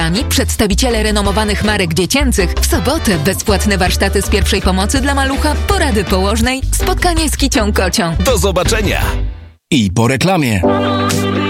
Przedstawiciele renomowanych marek dziecięcych. W sobotę bezpłatne warsztaty z pierwszej pomocy dla malucha, porady położnej, spotkanie z kicią kocią. Do zobaczenia! I po reklamie.